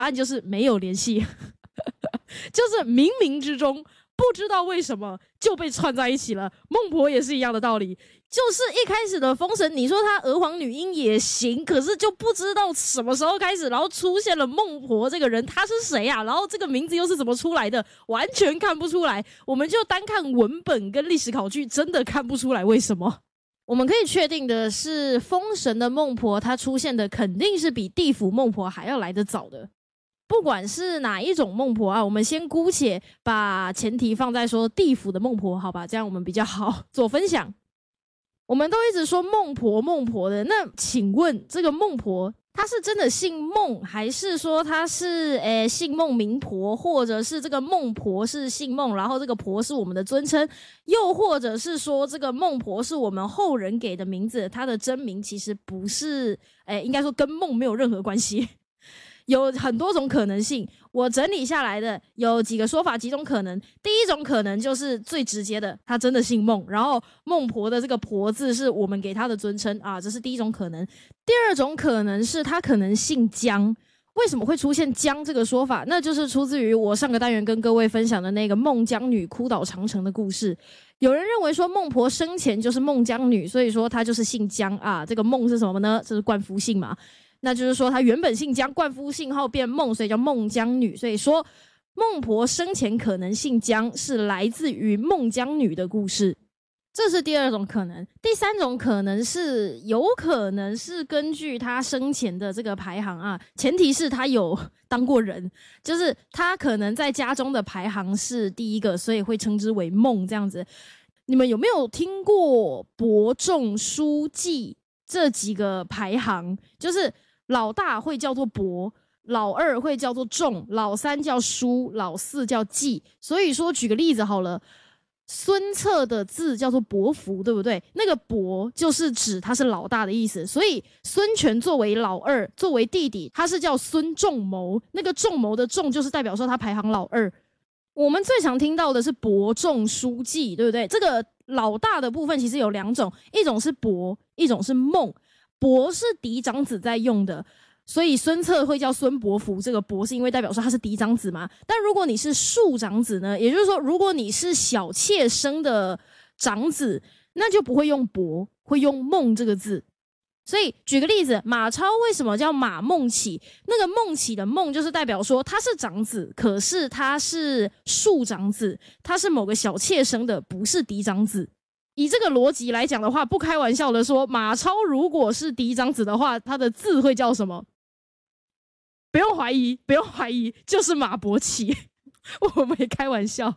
案就是没有联系就是冥冥之中不知道为什么就被串在一起了。孟婆也是一样的道理，就是一开始的封神，你说她娥皇女英也行，可是就不知道什么时候开始，然后出现了孟婆这个人，她是谁啊？然后这个名字又是怎么出来的？完全看不出来。我们就单看文本跟历史考据，真的看不出来为什么。我们可以确定的是，封神的孟婆她出现的肯定是比地府孟婆还要来得早的。不管是哪一种孟婆啊，我们先姑且把前提放在说地府的孟婆，好吧，这样我们比较好做分享。我们都一直说孟婆孟婆的，那请问这个孟婆她是真的姓孟，还是说她是姓孟名婆，或者是这个孟婆是姓孟，然后这个婆是我们的尊称，又或者是说这个孟婆是我们后人给的名字，她的真名其实不是应该说跟孟没有任何关系。有很多种可能性，我整理下来的有几个说法，几种可能。第一种可能就是最直接的，他真的姓孟，然后孟婆的这个婆字是我们给他的尊称啊，这是第一种可能。第二种可能是他可能姓姜。为什么会出现姜这个说法？那就是出自于我上个单元跟各位分享的那个孟姜女哭倒长城的故事。有人认为说孟婆生前就是孟姜女，所以说她就是姓姜啊。这个孟是什么呢？这是冠夫姓嘛。那就是说她原本姓姜，冠夫姓后变孟，所以叫孟姜女。所以说孟婆生前可能姓姜是来自于孟姜女的故事，这是第二种可能。第三种可能是有可能是根据她生前的这个排行啊，前提是她有当过人，就是她可能在家中的排行是第一个，所以会称之为孟这样子。你们有没有听过伯仲叔季这几个排行？就是老大会叫做伯，老二会叫做仲，老三叫叔，老四叫季。所以说举个例子好了，孙策的字叫做伯符，对不对？那个伯就是指他是老大的意思，所以孙权作为老二，作为弟弟，他是叫孙仲谋，那个仲谋的仲就是代表说他排行老二。我们最常听到的是伯仲叔季，对不对？这个老大的部分其实有两种，一种是伯，一种是孟。伯是嫡长子在用的，所以孙策会叫孙伯符，这个伯是因为代表说他是嫡长子嘛。但如果你是庶长子呢，也就是说如果你是小妾生的长子，那就不会用伯，会用孟这个字。所以举个例子，马超为什么叫马孟起？那个孟起的孟就是代表说他是长子，可是他是庶长子，他是某个小妾生的，不是嫡长子。以这个逻辑来讲的话，不开玩笑的说，马超如果是嫡长子的话，他的字会叫什么？不用怀疑，不用怀疑，就是马伯起。我没开玩笑，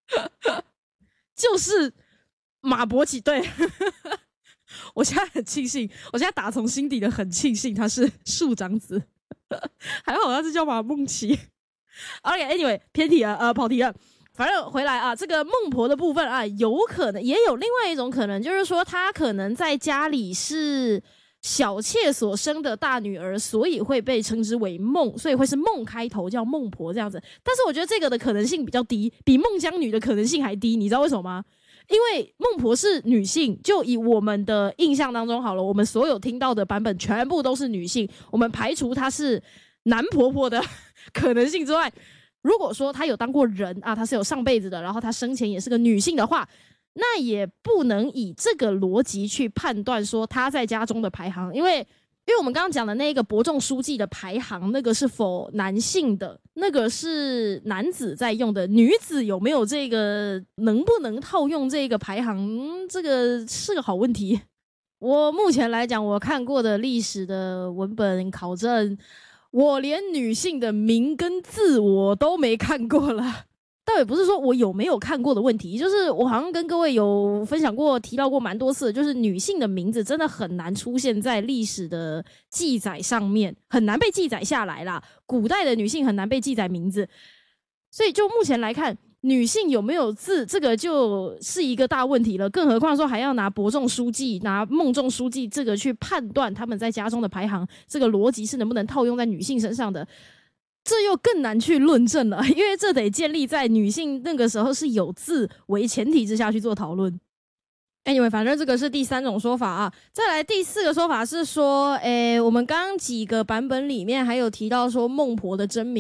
就是马伯起。对，我现在很庆幸，我现在打从心底的很庆幸他是庶长子，还好他是叫马孟起。OK，anyway，偏题了，跑题了。反正回来啊，这个孟婆的部分啊，有可能也有另外一种可能，就是说她可能在家里是小妾所生的大女儿，所以会被称之为孟，所以会是孟开头叫孟婆这样子。但是我觉得这个的可能性比较低，比孟姜女的可能性还低，你知道为什么吗？因为孟婆是女性，就以我们的印象当中好了，我们所有听到的版本全部都是女性，我们排除她是男婆婆的可能性之外，如果说她有当过人啊，她是有上辈子的，然后她生前也是个女性的话，那也不能以这个逻辑去判断说她在家中的排行，因为我们刚刚讲的那个伯仲叔季的排行，那个是否男性的，那个是男子在用的，女子有没有这个，能不能套用这个排行，这个是个好问题。我目前来讲，我看过的历史的文本考证，我连女性的名跟字我都没看过了。倒也不是说我有没有看过的问题，就是我好像跟各位有分享过提到过蛮多次的，就是女性的名字真的很难出现在历史的记载上面，很难被记载下来啦。古代的女性很难被记载名字，所以就目前来看，女性有没有字，这个就是一个大问题了。更何况说还要拿伯仲叔季、拿孟仲叔季这个去判断他们在家中的排行，这个逻辑是能不能套用在女性身上的，这又更难去论证了，因为这得建立在女性那个时候是有字为前提之下去做讨论。 Anyway， 反正这个是第3种说法啊。再来第4个说法是说，我们刚刚几个版本里面还有提到说孟婆的真名